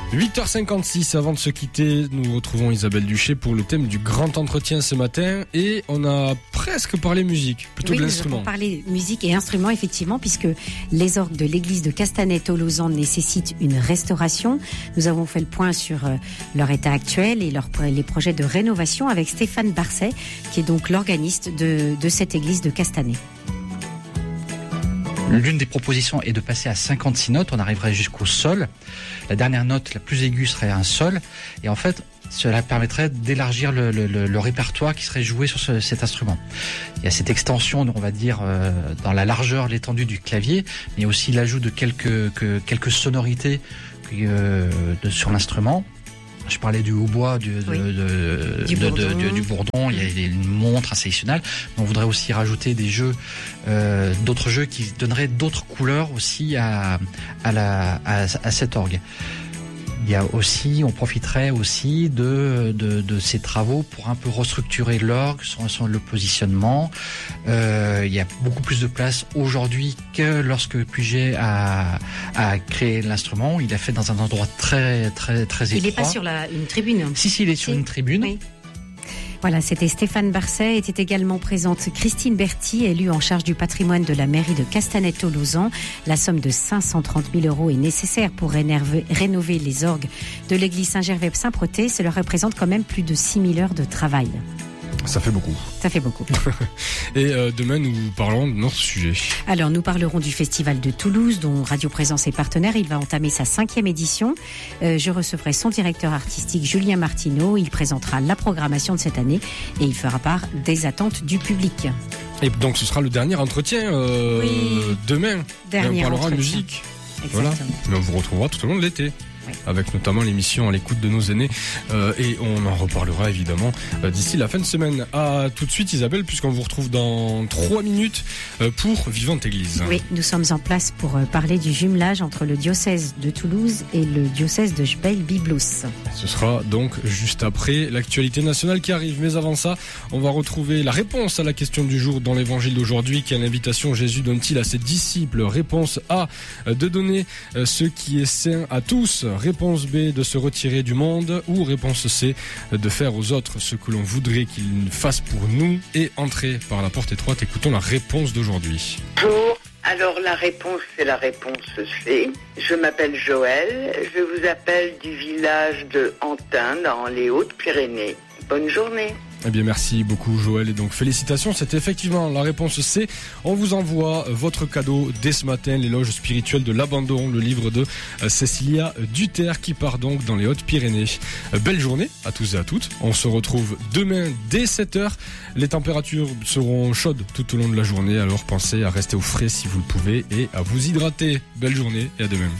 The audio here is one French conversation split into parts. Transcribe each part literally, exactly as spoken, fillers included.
huit heures cinquante-six, avant de se quitter, nous retrouvons Isabelle Duché pour le thème du grand entretien ce matin et on a presque parlé musique, plutôt oui, de l'instrument. Oui, nous avons parlé musique et instruments effectivement, puisque les orgues de l'église de Castanet-Tolosan nécessitent une restauration. Nous avons fait le point sur euh, leur état actuel et leur, les projets de rénovation avec Stéphane Barset, qui est donc l'organiste de, de cette église de Castanet. L'une des propositions est de passer à cinquante-six notes, on arriverait jusqu'au sol. La dernière note, la plus aiguë, serait un sol. Et en fait, cela permettrait d'élargir le, le, le, le répertoire qui serait joué sur ce, cet instrument. Il y a cette extension, on va dire, euh, dans la largeur, l'étendue du clavier, mais aussi l'ajout de quelques, que, quelques sonorités euh, de, sur l'instrument. Je parlais du hautbois, du, oui. de, de, du, de, bourdon. De, de, du bourdon, il y a une montre insélectionnelle. Mais on voudrait aussi rajouter des jeux, euh, d'autres jeux qui donneraient d'autres couleurs aussi à, à, la, à, à cet orgue. Il y a aussi, on profiterait aussi de, de, de ces travaux pour un peu restructurer l'orgue, son, son, le positionnement. Euh, il y a beaucoup plus de place aujourd'hui que lorsque Puget a, a créé l'instrument. Il l'a fait dans un endroit très, très, très étroit. Il n'est pas sur la, une tribune. Si, si, il est sur si. une tribune. Oui. Voilà, c'était Stéphane Barset. Était également présente Christine Berthy, élue en charge du patrimoine de la mairie de Castanet-Tolosan. La somme de cinq cent trente mille euros est nécessaire pour rénerver, rénover les orgues de l'église Saint-Gervais-Saint-Protais. Cela représente quand même plus de six mille heures de travail. Ça fait beaucoup. Ça fait beaucoup. Et euh, demain, nous parlons de notre sujet. Alors, nous parlerons du Festival de Toulouse, dont Radio Présence est partenaire. Il va entamer sa cinquième édition. Euh, je recevrai son directeur artistique, Julien Martineau. Il présentera la programmation de cette année et il fera part des attentes du public. Et donc, ce sera le dernier entretien euh, oui. demain. Dernier et on parlera entretien. de musique. Exactement. Voilà. Mais on vous retrouvera tout au long de l'été. Oui. Avec notamment l'émission à l'écoute de nos aînés euh, et on en reparlera évidemment euh, d'ici la fin de semaine. À tout de suite Isabelle, puisqu'on vous retrouve dans trois minutes euh, pour Vivante Église. Oui, nous sommes en place pour euh, parler du jumelage entre le diocèse de Toulouse et le diocèse de Jbeil-Byblos. Ce sera donc juste après l'actualité nationale qui arrive, mais avant ça on va retrouver la réponse à la question du jour dans l'évangile d'aujourd'hui. Quelle invitation Jésus donne-t-il à ses disciples? Réponse A, de donner ce qui est saint à tous. Réponse B, de se retirer du monde. Ou réponse C, de faire aux autres ce que l'on voudrait qu'ils fassent pour nous. Et entrer par la porte étroite. Écoutons la réponse d'aujourd'hui. Bonjour, alors la réponse c'est la réponse C. Je m'appelle Joël, je vous appelle du village de Antin dans les Hautes-Pyrénées. Bonne journée. Eh bien, merci beaucoup, Joël. Et donc, félicitations. C'est effectivement la réponse C. On vous envoie votre cadeau dès ce matin, l'éloge spirituel de l'abandon, le livre de Cécilia Duterre qui part donc dans les Hautes-Pyrénées. Belle journée à tous et à toutes. On se retrouve demain dès sept heures. Les températures seront chaudes tout au long de la journée. Alors, pensez à rester au frais si vous le pouvez et à vous hydrater. Belle journée et à demain.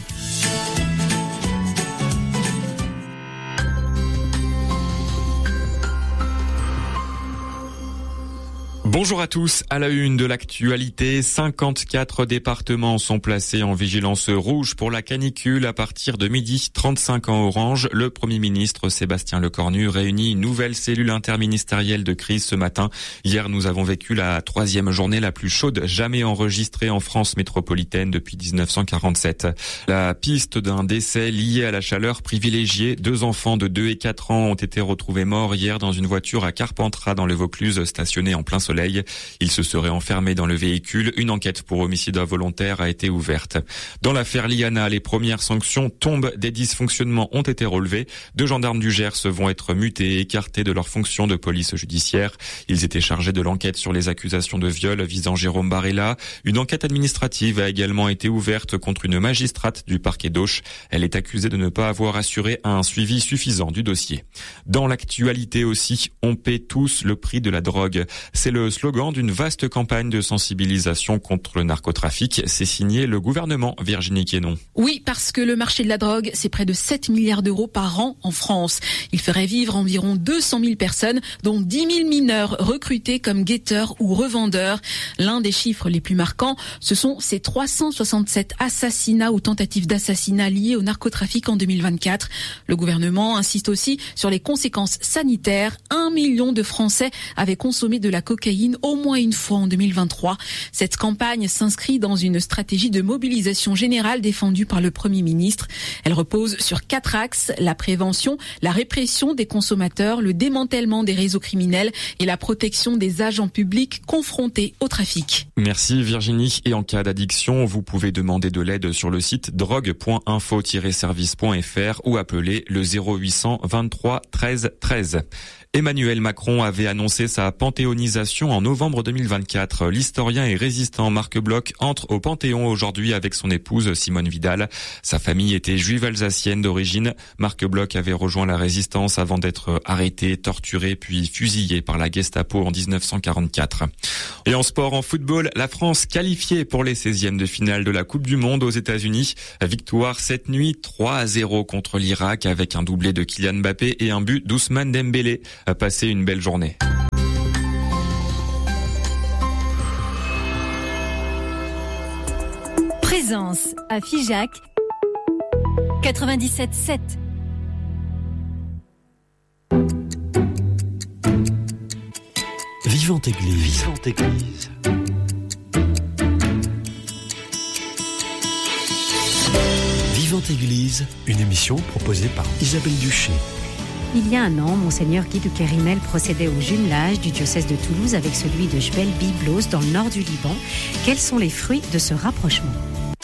Bonjour à tous, à la une de l'actualité, cinquante-quatre départements sont placés en vigilance rouge pour la canicule à partir de midi, trente-cinq en orange. Le Premier ministre Sébastien Lecornu réunit une nouvelle cellule interministérielle de crise ce matin. Hier, nous avons vécu la troisième journée la plus chaude jamais enregistrée en France métropolitaine depuis dix-neuf cent quarante-sept. La piste d'un décès lié à la chaleur privilégiée, deux enfants de deux et quatre ans ont été retrouvés morts hier dans une voiture à Carpentras dans le Vaucluse, stationnée en plein soleil. Il se serait enfermé dans le véhicule. Une enquête pour homicide involontaire a été ouverte. Dans l'affaire Liana, les premières sanctions tombent. Des dysfonctionnements ont été relevés. Deux gendarmes du Gers vont être mutés et écartés de leurs fonctions de police judiciaire. Ils étaient chargés de l'enquête sur les accusations de viol visant Jérôme Barella. Une enquête administrative a également été ouverte contre une magistrate du parquet d'Auch. Elle est accusée de ne pas avoir assuré un suivi suffisant du dossier. Dans l'actualité aussi, on paie tous le prix de la drogue. C'est le slogan d'une vaste campagne de sensibilisation contre le narcotrafic. C'est signé le gouvernement, Virginie Quénon. Oui, parce que le marché de la drogue, c'est près de sept milliards d'euros par an en France. Il ferait vivre environ deux cent mille personnes, dont dix mille mineurs recrutés comme guetteurs ou revendeurs. L'un des chiffres les plus marquants, ce sont ces trois cent soixante-sept assassinats ou tentatives d'assassinat liés au narcotrafic en deux mille vingt-quatre. Le gouvernement insiste aussi sur les conséquences sanitaires. Un million de Français avaient consommé de la cocaïne l'héroïne au moins une fois en deux mille vingt-trois. Cette campagne s'inscrit dans une stratégie de mobilisation générale défendue par le Premier ministre. Elle repose sur quatre axes: la prévention, la répression des consommateurs, le démantèlement des réseaux criminels et la protection des agents publics confrontés au trafic. Merci Virginie. Et en cas d'addiction, vous pouvez demander de l'aide sur le site drogue point info tiret service point f r ou appeler le zéro huit cents vingt-trois treize treize. Emmanuel Macron avait annoncé sa panthéonisation en novembre deux mille vingt-quatre. L'historien et résistant Marc Bloch entre au Panthéon aujourd'hui avec son épouse Simone Vidal. Sa famille était juive alsacienne d'origine. Marc Bloch avait rejoint la résistance avant d'être arrêté, torturé puis fusillé par la Gestapo en dix-neuf cent quarante-quatre. Et en sport, en football, la France qualifiée pour les seizièmes de finale de la Coupe du Monde aux États-Unis. Victoire cette nuit trois à zéro contre l'Irak avec un doublé de Kylian Mbappé et un but d'Ousmane Dembélé. Passez une belle journée. Présence à Figeac quatre-vingt-dix-sept sept. Vivante Église. Vivante Église. Vivante Église, une émission proposée par Isabelle Duché. Il y a un an, Monseigneur Guy de Kérimel procédait au jumelage du diocèse de Toulouse avec celui de Jebel-Byblos dans le nord du Liban. Quels sont les fruits de ce rapprochement ?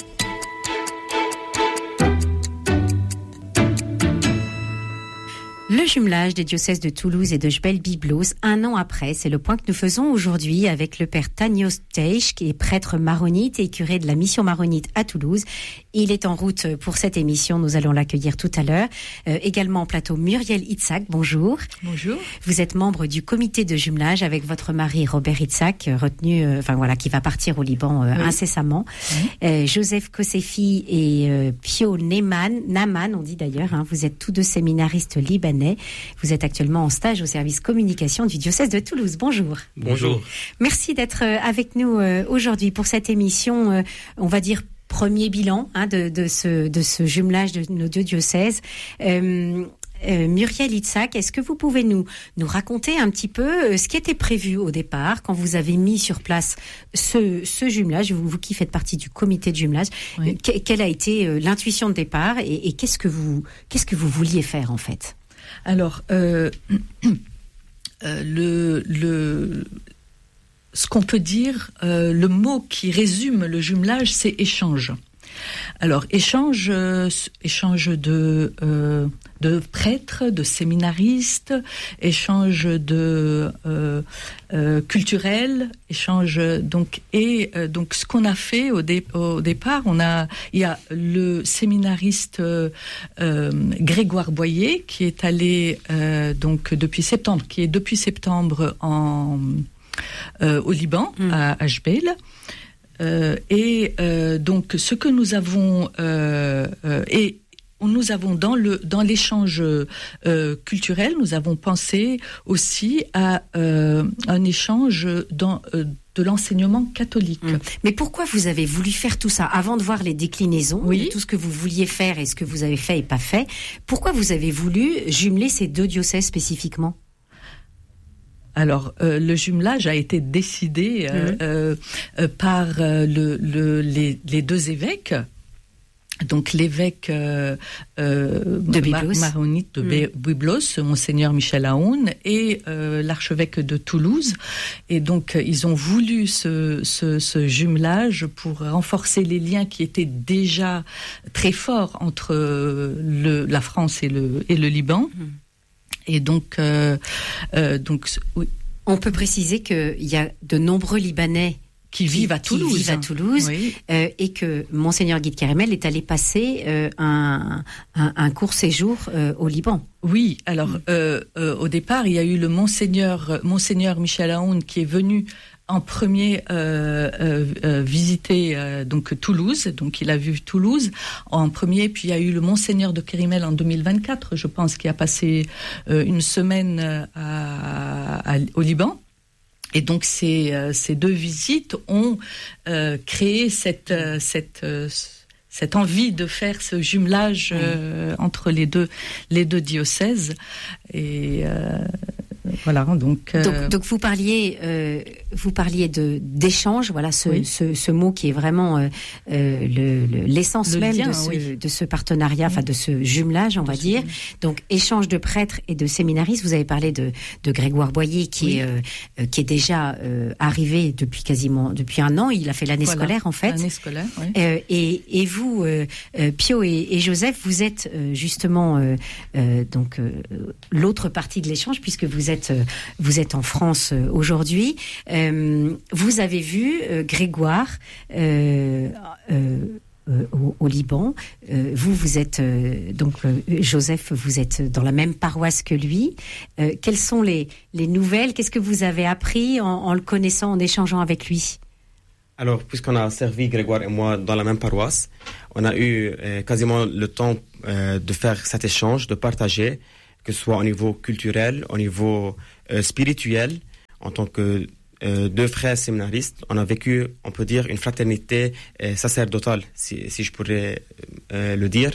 Le jumelage des diocèses de Toulouse et de Jebel-Byblos, un an après, c'est le point que nous faisons aujourd'hui avec le père Tanios Teish, qui est prêtre maronite et curé de la mission maronite à Toulouse. Il est en route pour cette émission, nous allons l'accueillir tout à l'heure. Euh, également en plateau, Muriel Itzhak, bonjour. Bonjour. Vous êtes membre du comité de jumelage avec votre mari Robert Itzhak, retenu, euh, enfin voilà, qui va partir au Liban euh, oui. incessamment. Oui. Euh, Joseph Kossefi et euh, Pio Neyman, Naman, on dit d'ailleurs, hein, vous êtes tous deux séminaristes libanais. Vous êtes actuellement en stage au service communication du diocèse de Toulouse. Bonjour. Bonjour. Merci d'être avec nous aujourd'hui pour cette émission, on va dire premier bilan hein, de, de, ce, de ce jumelage de nos deux diocèses. Euh, euh, Muriel Itzhak, est-ce que vous pouvez nous, nous raconter un petit peu ce qui était prévu au départ quand vous avez mis sur place ce, ce jumelage, vous, vous qui faites partie du comité de jumelage, oui. que, quelle a été l'intuition de départ et, et qu'est-ce que vous, qu'est-ce que vous vouliez faire en fait ? Alors, euh, euh, le, le, ce qu'on peut dire, euh, le mot qui résume le jumelage, c'est échange. Alors, échange, euh, échange de, euh, de prêtres, de séminaristes, échange de euh, euh, culturel, échange donc et euh, donc ce qu'on a fait au, dé, au départ, on a il y a le séminariste euh, euh, Grégoire Boyer qui est allé euh, donc depuis septembre, qui est depuis septembre en euh, au Liban mmh. à Ashbel. Euh, et euh, donc ce que nous avons euh, euh, et nous avons dans le dans l'échange euh, culturel, nous avons pensé aussi à euh, un échange dans euh, de l'enseignement catholique. Mmh. Mais pourquoi vous avez voulu faire tout ça avant de voir les déclinaisons oui. de tout ce que vous vouliez faire et ce que vous avez fait et pas fait? Pourquoi vous avez voulu jumeler ces deux diocèses spécifiquement? Alors, euh, le jumelage a été décidé euh, mmh. euh, euh, par euh, le, le, les, les deux évêques. Donc, l'évêque euh, euh, de Byblos. Mar- maronite de mmh. Byblos, Monseigneur Michel Aoun, et euh, l'archevêque de Toulouse. Et donc, ils ont voulu ce, ce, ce jumelage pour renforcer les liens qui étaient déjà très forts entre le, la France et le, et le Liban. Mmh. Et donc, euh, euh, donc, oui. On peut préciser qu'il y a de nombreux Libanais qui, qui vivent à Toulouse, qui vivent à Toulouse oui. euh, et que Monseigneur Guy de Kérimel est allé passer euh, un, un, un court séjour euh, au Liban. Oui, alors mmh. euh, euh, au départ, il y a eu le Monseigneur, Monseigneur Michel Aoun qui est venu en premier euh, euh, euh, visiter euh, donc Toulouse, donc il a vu Toulouse en premier, puis il y a eu le Monseigneur de Kérimel en deux mille vingt-quatre, je pense, qui a passé euh, une semaine à, à, au Liban. Et donc ces, euh, ces deux visites ont euh, créé cette, euh, cette, euh, cette envie de faire ce jumelage euh, mmh. entre les deux, les deux diocèses. Et euh, voilà, donc, euh... donc donc vous parliez euh, vous parliez de d'échange, voilà ce, oui. ce ce mot qui est vraiment euh, euh, le, le l'essence le même lien, de ce oui. de ce partenariat, enfin oui. de ce jumelage, on de va dire. Jumelage. Donc échange de prêtres et de séminaristes. Vous avez parlé de de Grégoire Boyer qui oui. est euh, qui est déjà euh, arrivé depuis quasiment depuis un an. Il a fait l'année voilà. scolaire en fait. L'année scolaire. Oui. Euh, et et vous euh, euh, Pio et, et Joseph, vous êtes euh, justement euh, euh, donc euh, l'autre partie de l'échange puisque vous êtes euh, vous êtes en France euh, aujourd'hui. Euh, vous avez vu euh, Grégoire euh, euh, euh, au, au Liban. Euh, vous vous êtes euh, donc euh, Joseph, vous êtes dans la même paroisse que lui. Euh, quelles sont les les nouvelles? Qu'est-ce que vous avez appris en, en le connaissant, en échangeant avec lui? Alors, puisqu'on a servi Grégoire et moi dans la même paroisse, on a eu euh, quasiment le temps euh, de faire cet échange, de partager, que ce soit au niveau culturel, au niveau euh, spirituel. En tant que euh, deux frères séminaristes, on a vécu, on peut dire, une fraternité euh, sacerdotale, si, si je pourrais euh, le dire.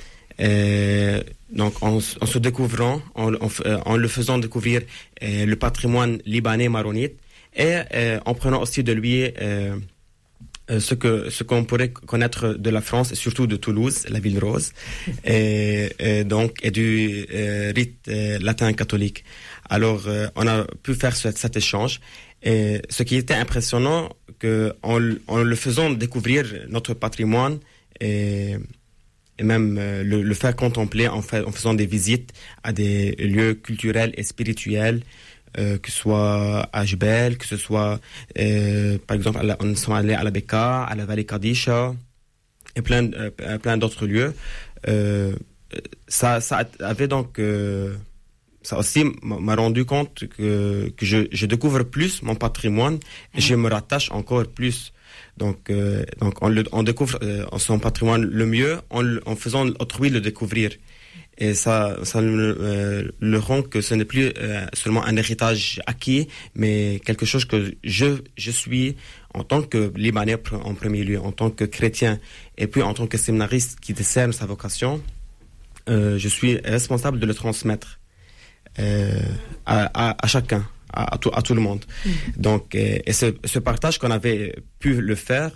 Euh, donc, en, en se découvrant, en, en, en le faisant découvrir euh, le patrimoine libanais maronite, et euh, en prenant aussi de lui euh, Euh, ce que ce qu'on pourrait connaître de la France et surtout de Toulouse, la ville rose, et, et donc et du euh, rite euh, latin catholique. Alors euh, on a pu faire ce, cet échange et ce qui était impressionnant que en, en le faisant découvrir notre patrimoine et et même euh, le, le faire contempler en, fait, en faisant des visites à des lieux culturels et spirituels. Euh, que ce soit à Jbel, que ce soit, euh, par exemple, la, on est allé à la Beka, à la vallée Kadisha, et plein, euh, plein d'autres lieux. Euh, ça, ça avait donc, euh, ça aussi m'a rendu compte que, que je, je découvre plus mon patrimoine et je me rattache encore plus. Donc, euh, donc on, le, on découvre euh, son patrimoine le mieux en, en faisant autrui le découvrir. Et ça, ça le, euh, le rend que ce n'est plus euh, seulement un héritage acquis, mais quelque chose que je, je suis en tant que Libanais en premier lieu, en tant que chrétien, et puis en tant que séminariste qui discerne sa vocation, euh, je suis responsable de le transmettre euh, à, à, à chacun, à, à, tout, à tout le monde. Mmh. Donc, et, et ce, ce partage qu'on avait pu le faire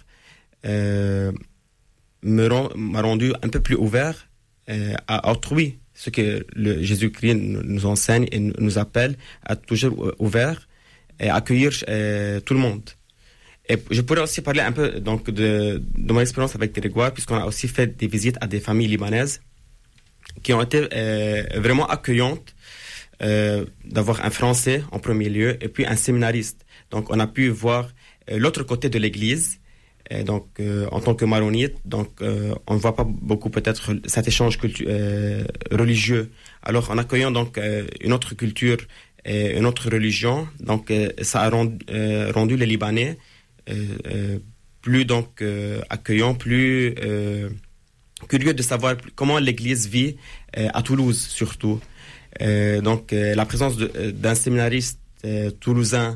euh, me rend, m'a rendu un peu plus ouvert à autrui, ce que le Jésus-Christ nous enseigne et nous appelle à toujours ouvert et accueillir euh, tout le monde. Et je pourrais aussi parler un peu donc de, de mon expérience avec Grégoire, puisqu'on a aussi fait des visites à des familles libanaises qui ont été euh, vraiment accueillantes, euh, d'avoir un Français en premier lieu et puis un séminariste. Donc on a pu voir euh, l'autre côté de l'Église. Et donc, euh, en tant que maronite, donc euh, on ne voit pas beaucoup peut-être cet échange cultu- euh, religieux. Alors, en accueillant donc euh, une autre culture et une autre religion, donc euh, ça a rendu, euh, rendu les Libanais euh, euh, plus donc euh, accueillants, plus euh, curieux de savoir comment l'Église vit euh, à Toulouse surtout. Euh, donc, euh, la présence de, d'un séminariste euh, toulousain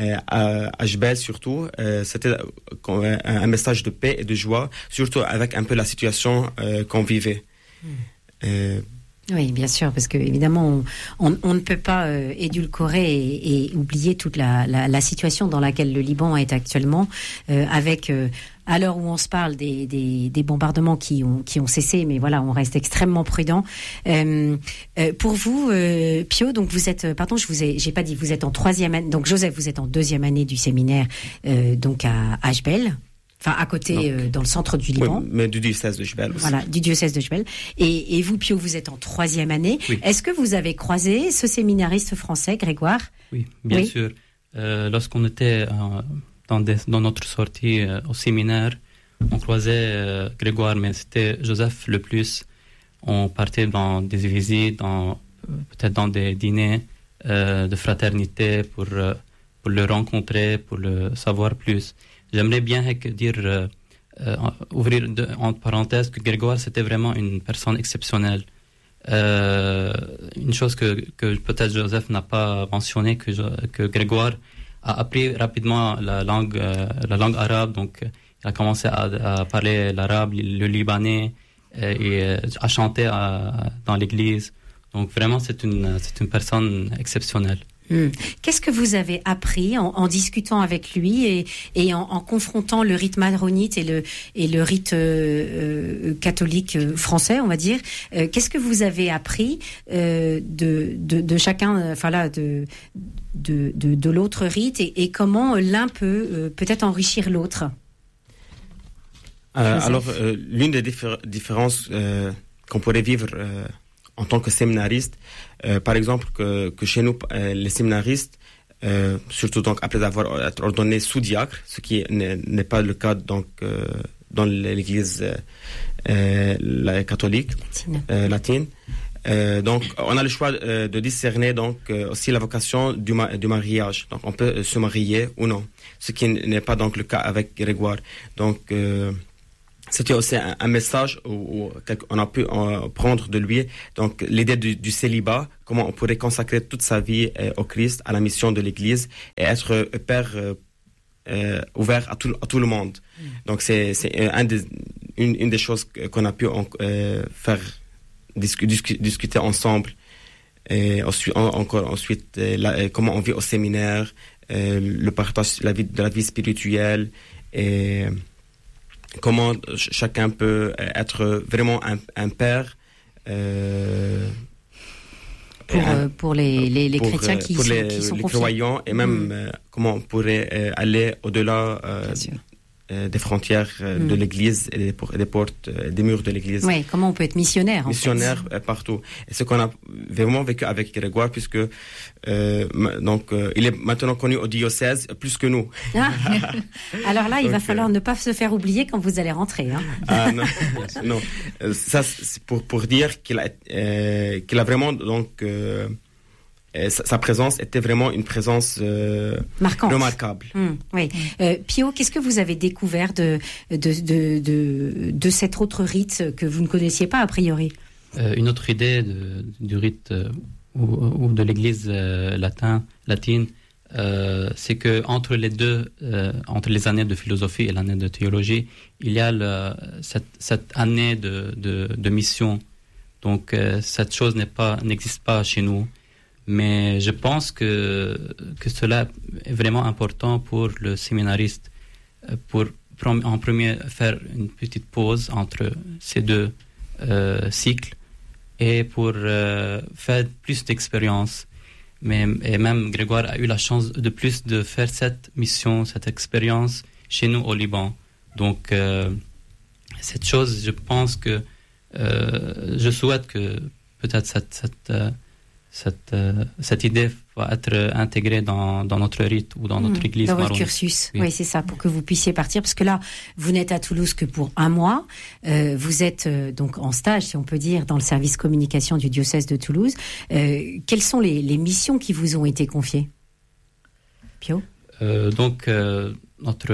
à, à Jbel surtout, euh, c'était un, un message de paix et de joie, surtout avec un peu la situation euh, qu'on vivait. Mmh. Euh, Oui, bien sûr, parce que évidemment, on, on, on ne peut pas euh, édulcorer et, et oublier toute la, la, la situation dans laquelle le Liban est actuellement, euh, avec euh, à l'heure où on se parle des, des, des bombardements qui ont qui ont cessé, mais voilà, on reste extrêmement prudent. Euh, euh, pour vous, euh, Pio, donc vous êtes, pardon, je vous ai, j'ai pas dit, vous êtes en troisième année, donc Joseph, vous êtes en deuxième année du séminaire, euh, donc à Jbel. Enfin, à côté, donc, euh, dans le centre du Liban. Oui, mais du diocèse de Jbel aussi. Voilà, du diocèse de Jbel. Et, et vous, Pio, vous êtes en troisième année. Oui. Est-ce que vous avez croisé ce séminariste français, Grégoire ? Oui, bien oui. sûr. Euh, lorsqu'on était euh, dans, des, dans notre sortie euh, au séminaire, on croisait euh, Grégoire, mais c'était Joseph le plus. On partait dans des visites, dans, peut-être dans des dîners euh, de fraternité pour, euh, pour le rencontrer, pour le savoir plus. J'aimerais bien dire, euh, euh, ouvrir de, entre parenthèses, que Grégoire, c'était vraiment une personne exceptionnelle. Euh, une chose que, que peut-être Joseph n'a pas mentionné, que, que Grégoire a appris rapidement la langue, euh, la langue arabe, donc il a commencé à, à parler l'arabe, le libanais, euh, et euh, à chanter à, dans l'église. Donc vraiment, c'est une, c'est une personne exceptionnelle. Hum. Qu'est-ce que vous avez appris en, en discutant avec lui et, et en, en confrontant le rite maronite et le, et le rite euh, euh, catholique euh, français, on va dire. Euh, qu'est-ce que vous avez appris euh, de, de, de chacun, enfin là, de, de, de, de l'autre rite et, et comment l'un peut euh, peut-être enrichir l'autre? euh, Alors, euh, l'une des diffé- différences euh, qu'on pourrait vivre euh, en tant que séminariste, euh, par exemple, que, que chez nous, euh, les séminaristes, euh, surtout donc après avoir été ordonnés sous-diacre, ce qui n'est, n'est pas le cas donc euh, dans l'église euh, euh, la catholique latine. Euh, latine. Euh, donc, on a le choix euh, de discerner donc euh, aussi la vocation du, ma- du mariage. Donc, on peut euh, se marier ou non, ce qui n'est pas donc le cas avec Grégoire. Donc euh, c'était aussi un, un message où, où on a pu en prendre de lui, donc l'idée du, du célibat, comment on pourrait consacrer toute sa vie euh, au Christ, à la mission de l'Église et être euh, père euh, euh, ouvert à tout, à tout le monde. Mm. Donc c'est, c'est un des, une, une des choses qu'on a pu en, euh, faire discu, discu, discuter ensemble. Et ensuite, en, encore ensuite, euh, la, euh, comment on vit au séminaire, euh, le partage la vie, de la vie spirituelle et comment chacun peut être vraiment un, un père euh, pour, un, pour les, les, les pour, chrétiens qui pour sont, les, qui sont les confiés. croyants et même mmh. euh, comment on pourrait euh, aller au-delà euh, euh, des frontières euh, mmh. de l'Église et des, des portes, euh, des murs de l'Église. Oui, comment on peut être missionnaire en Missionnaire fait. euh, partout. Et ce qu'on a vraiment vécu avec Grégoire, puisque euh, donc euh, il est maintenant connu au diocèse plus que nous. Ah, alors là, il donc, va falloir euh... ne pas se faire oublier quand vous allez rentrer. Hein. Ah non, non. Ça c'est pour pour dire qu'il a euh, qu'il a vraiment donc euh, Sa, sa présence était vraiment une présence euh, remarquable. Mmh, oui. Euh, Pio, qu'est-ce que vous avez découvert de, de, de, de, de cet autre rite que vous ne connaissiez pas a priori? euh, Une autre idée de, du rite euh, ou, ou de l'Église euh, latin, latine, euh, c'est que entre les deux, euh, entre les années de philosophie et l'année de théologie, il y a le, cette, cette année de, de, de mission. Donc euh, cette chose n'est pas, n'existe pas chez nous. Mais je pense que, que cela est vraiment important pour le séminariste, pour en premier faire une petite pause entre ces deux euh, cycles et pour euh, faire plus d'expérience. Mais, et même Grégoire a eu la chance de plus de faire cette mission, cette expérience chez nous au Liban. Donc euh, cette chose, je pense que euh, je souhaite que peut-être cette... cette euh, Cette, euh, cette idée va être intégrée dans, dans notre rite ou dans notre mmh, église. Dans votre cursus, oui. oui, c'est ça, pour que vous puissiez partir. Parce que là, vous n'êtes à Toulouse que pour un mois. Euh, vous êtes euh, donc en stage, si on peut dire, dans le service communication du diocèse de Toulouse. Euh, quelles sont les, les missions qui vous ont été confiées, Pio? euh, Donc, euh, notre,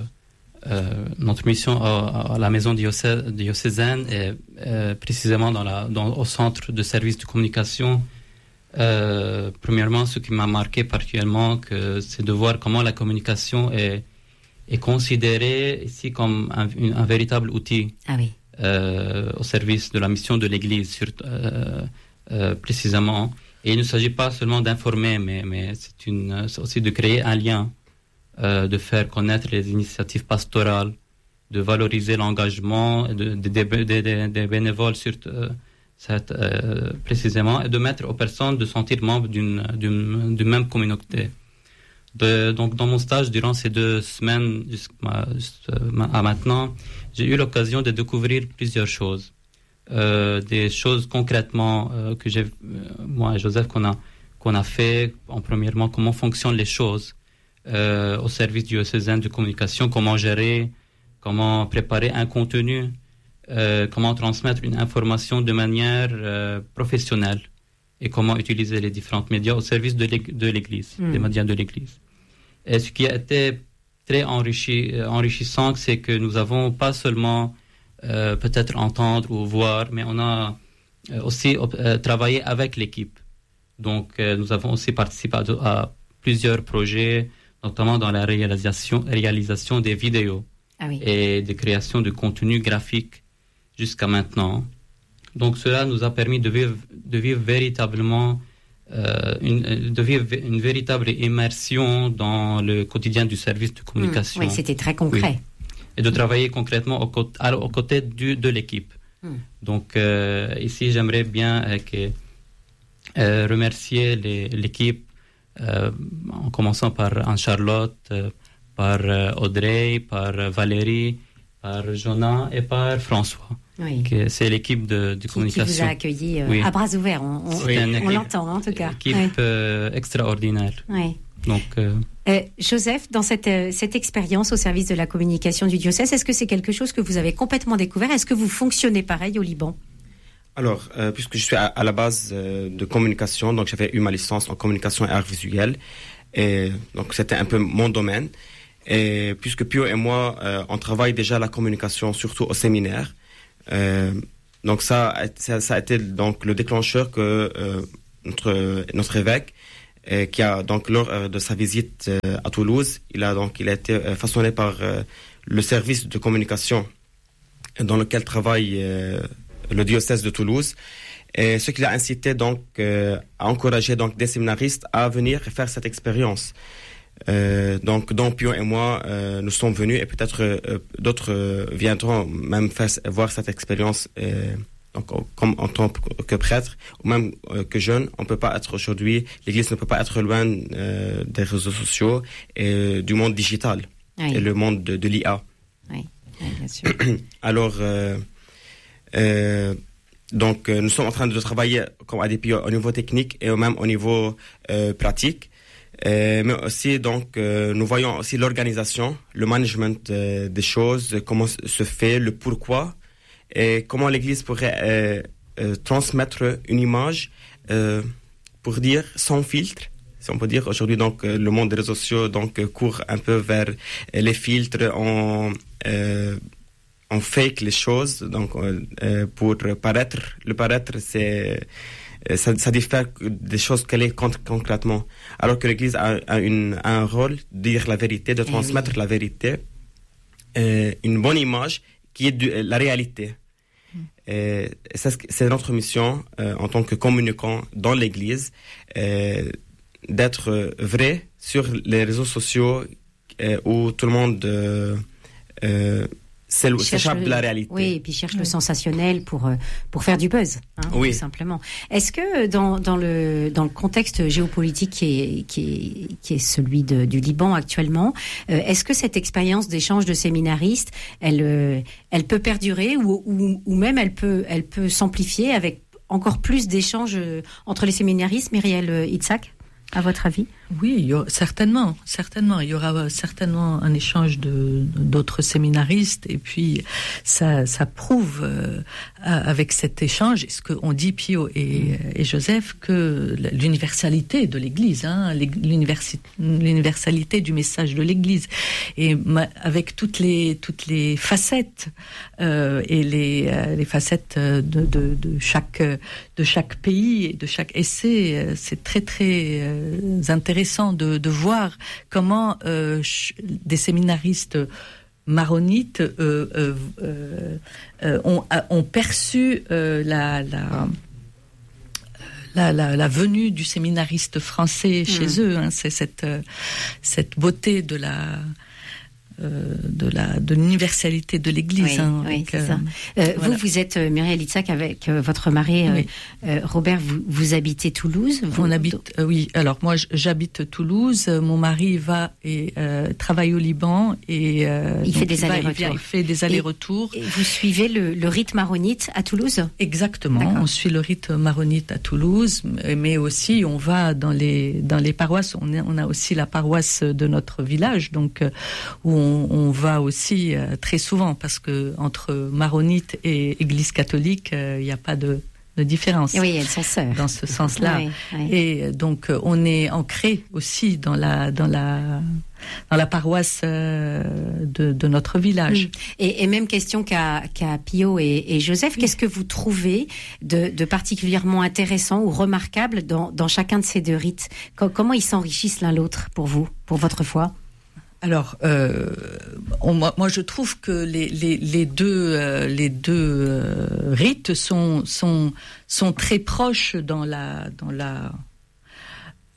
euh, notre mission à, à la maison diocé- diocésaine est euh, précisément dans la, dans, au centre de service de communication. Euh, premièrement, ce qui m'a marqué particulièrement, que c'est de voir comment la communication est, est considérée ici comme un, une, un véritable outil ah oui. euh, au service de la mission de l'Église, surtout, euh, euh, précisément. Et il ne s'agit pas seulement d'informer, mais, mais c'est, une, c'est aussi de créer un lien, euh, de faire connaître les initiatives pastorales, de valoriser l'engagement des de, de, de, de, de bénévoles, surtout. Euh, Cette, euh, précisément, et de mettre aux personnes de sentir membres d'une, d'une, d'une même communauté. De, donc, dans mon stage, durant ces deux semaines jusqu'à, jusqu'à maintenant, j'ai eu l'occasion de découvrir plusieurs choses. Euh, des choses concrètement euh, que j'ai, euh, moi et Joseph, qu'on a, qu'on a fait. En premièrement, comment fonctionnent les choses euh, au service diocésain de communication, comment gérer, comment préparer un contenu. Euh, comment transmettre une information de manière euh, professionnelle et comment utiliser les différents médias au service de, l'ég- de l'Église, mmh. des médias de l'Église. Et ce qui a été très enrichi, euh, enrichissant, c'est que nous avons pas seulement euh, peut-être entendre ou voir, mais on a euh, aussi euh, travaillé avec l'équipe. Donc euh, nous avons aussi participé à, à plusieurs projets, notamment dans la réalisation, réalisation des vidéos ah oui. et de création de contenu graphique jusqu'à maintenant. Donc cela nous a permis de vivre, de vivre véritablement euh, une, de vivre une véritable immersion dans le quotidien du service de communication. Mmh, oui, c'était très concret. Oui. Et de travailler concrètement aux côtés, aux côtés du, de l'équipe. Mmh. Donc euh, ici, j'aimerais bien euh, que, euh, remercier les, l'équipe, euh, en commençant par Anne-Charlotte, euh, par euh, Audrey, par euh, Valérie, par Jonah et par François. Oui. Que c'est l'équipe de, de qui, communication. Qui vous a accueilli euh, oui. à bras ouverts, on, on, oui. on l'entend en tout cas. Une équipe oui. euh, extraordinaire. Oui. Donc, euh... Euh, Joseph, dans cette, euh, cette expérience au service de la communication du diocèse, est-ce que c'est quelque chose que vous avez complètement découvert ? Est-ce que vous fonctionnez pareil au Liban ? Alors, euh, puisque je suis à, à la base euh, de communication, donc j'avais eu ma licence en communication et arts visuels, et donc c'était un peu mon domaine. Et puisque Pio et moi, euh, on travaille déjà la communication, surtout au séminaire, euh, donc ça, ça, ça a été donc le déclencheur que euh, notre notre évêque, euh, qui a donc lors euh, de sa visite euh, à Toulouse, il a donc il a été euh, façonné par euh, le service de communication dans lequel travaille euh, le diocèse de Toulouse, et ce qui l'a incité donc euh, à encourager donc des séminaristes à venir faire cette expérience. Euh, donc, dont Pio et moi, euh, nous sommes venus, et peut-être euh, d'autres euh, viendront même faire voir cette expérience. Euh, donc, comme en tant que prêtre ou même euh, que jeune, on peut pas être aujourd'hui. L'Église ne peut pas être loin euh, des réseaux sociaux et euh, du monde digital oui. et le monde de, de l'I A. Oui, oui bien sûr. Alors, euh, euh, donc, euh, nous sommes en train de travailler comme A D P au niveau technique et même au niveau euh, pratique. Euh, mais aussi donc euh, nous voyons aussi l'organisation, le management euh, des choses, comment se fait, le pourquoi et comment l'Église pourrait euh, euh, transmettre une image euh, pour dire sans filtre. Si on peut dire aujourd'hui donc euh, le monde des réseaux sociaux donc euh, court un peu vers euh, les filtres, on euh, on fake les choses donc euh, pour paraître. Le paraître c'est Ça, ça diffère des choses qu'elle est concrètement. Alors que l'Église a, a, une, a un rôle de dire la vérité, de transmettre eh oui. la vérité, euh, une bonne image qui est de, la réalité. Mm. Et ça, c'est notre mission euh, en tant que communicant dans l'Église, euh, d'être vrai sur les réseaux sociaux euh, où tout le monde euh, euh, C'est le, s'échappe de la réalité. Oui, et puis cherche oui. le sensationnel pour pour faire du buzz, hein, oui. tout simplement. Est-ce que dans dans le dans le contexte géopolitique qui est qui est qui est celui de, du Liban actuellement, euh, est-ce que cette expérience d'échange de séminaristes, elle euh, elle peut perdurer ou, ou ou même elle peut elle peut s'amplifier avec encore plus d'échanges entre les séminaristes, Myriel Itzhak, à votre avis? Oui, il y aura, certainement, certainement. Il y aura certainement un échange de, d'autres séminaristes, et puis ça, ça prouve euh, avec cet échange, ce qu'on dit Pio et, et Joseph, que l'universalité de l'Église, hein, l'universalité du message de l'Église, et ma, avec toutes les toutes les facettes euh, et les euh, les facettes de, de de chaque de chaque pays et de chaque essai, c'est très très euh, intéressant. Intéressant de, de voir comment euh, des séminaristes maronites euh, euh, euh, ont, ont perçu euh, la, la, la, la, la venue du séminariste français chez mmh. eux. Hein, c'est cette, cette beauté de la... Euh, de la de l'universalité de l'Église. Oui, hein, oui donc, c'est euh, ça. Euh, voilà. Vous, vous êtes euh, Myriel Itzhak avec euh, votre mari euh, oui. euh, Robert. Vous, vous habitez Toulouse. Vous... On habite. Euh, oui. Alors moi, j'habite Toulouse. Mon mari va et euh, travaille au Liban et euh, il fait des il allers-retours. Va, il, il fait des allers-retours. Et, et vous suivez le, le rite maronite à Toulouse? Exactement. D'accord. On suit le rite maronite à Toulouse, mais aussi on va dans les dans les paroisses. On, est, on a aussi la paroisse de notre village, donc euh, où on On, on va aussi euh, très souvent, parce que entre maronite et Église catholique, il euh, n'y a pas de, de différence. Oui, elles sont sœurs. Dans ce sens-là. Oui, oui. Et donc on est ancré aussi dans la dans la dans la paroisse euh, de, de notre village. Mmh. Et, et même question qu'à, qu'à Pio et, et Joseph, oui. Qu'est-ce que vous trouvez de, de particulièrement intéressant ou remarquable dans, dans chacun de ces deux rites? Comment ils s'enrichissent l'un l'autre pour vous, pour votre foi? Alors, euh, on, moi, moi, je trouve que les, les, les deux, euh, les deux euh, rites sont, sont, sont très proches dans la, dans la,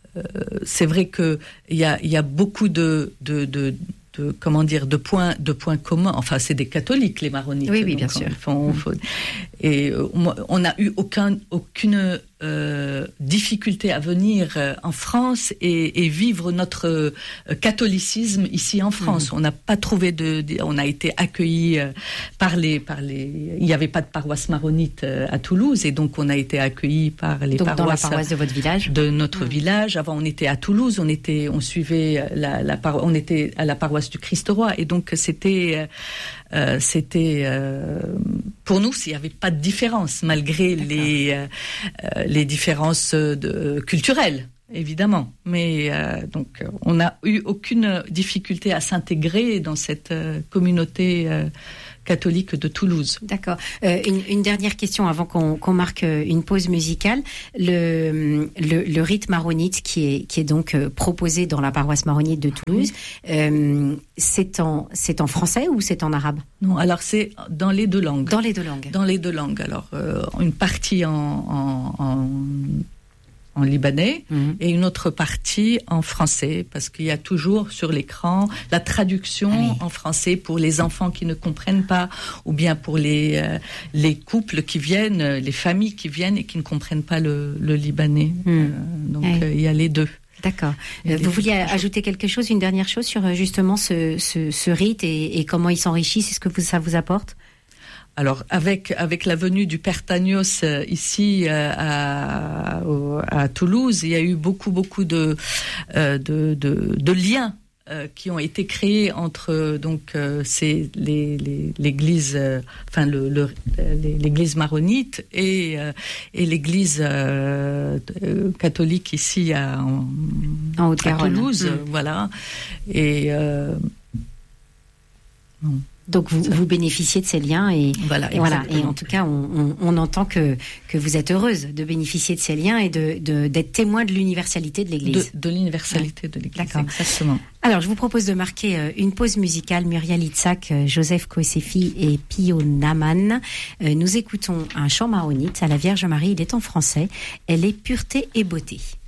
euh, c'est vrai que il y a, il y a beaucoup de, de, de de, comment dire, de points, de points communs. Enfin, c'est des catholiques, les maronites. Oui, oui, bien donc, sûr. On, faut, et euh, on n'a eu aucun, aucune euh, difficulté à venir euh, en France et, et vivre notre euh, catholicisme ici en France. Mmh. On n'a pas trouvé de, de, on a été accueillis euh, par les, par les. Il n'y avait pas de paroisse maronite euh, à Toulouse, et donc on a été accueillis par les donc paroisses. Dans la paroisse de votre village. De notre mmh. village. Avant, on était à Toulouse. On était, on suivait la, la paro- on était à la paroisse du Christ-Roi, et donc c'était, euh, c'était euh, pour nous, il n'y avait pas de différence malgré D'accord. les euh, les différences de, culturelles, évidemment. Mais euh, donc, on n'a eu aucune difficulté à s'intégrer dans cette euh, communauté euh, catholique de Toulouse. D'accord. Euh, une, une dernière question avant qu'on, qu'on marque une pause musicale. Le, le, le rite maronite qui est, qui est donc proposé dans la paroisse maronite de Toulouse, oui. euh, c'est, en, c'est en français ou c'est en arabe ? Non, alors c'est dans les deux langues. Dans les deux langues. Dans les deux langues. Alors, euh, une partie en... en, en en libanais mmh. et une autre partie en français, parce qu'il y a toujours sur l'écran la traduction ah oui. en français pour les enfants qui ne comprennent pas, ou bien pour les, euh, les couples qui viennent, les familles qui viennent et qui ne comprennent pas le, le libanais. Mmh. Euh, donc oui. euh, il y a les deux. D'accord. Euh, vous vouliez ajouter quelque chose, une dernière chose sur justement ce, ce, ce rite et, et comment il s'enrichit, c'est ce que vous, ça vous apporte ? Alors, avec avec la venue du Père Tagnos euh, ici euh, à, à Toulouse, il y a eu beaucoup beaucoup de euh, de, de, de liens euh, qui ont été créés entre donc euh, c'est les, les l'église, euh, enfin le, le l'église maronite et euh, et l'église euh, catholique ici à en, en à Toulouse, mmh. voilà. Et euh, non. Donc vous, vous bénéficiez de ces liens et voilà, et, voilà. et en tout cas on, on, on entend que que vous êtes heureuse de bénéficier de ces liens et de, de d'être témoin de l'universalité de l'Église. De, de l'universalité ouais. de l'Église. D'accord. Exactement. Alors je vous propose de marquer une pause musicale. Muriel Itzhak, Joseph Kosefi et Pio Naman. Nous écoutons un chant maronite à la Vierge Marie. Il est en français. Elle est pureté et beauté.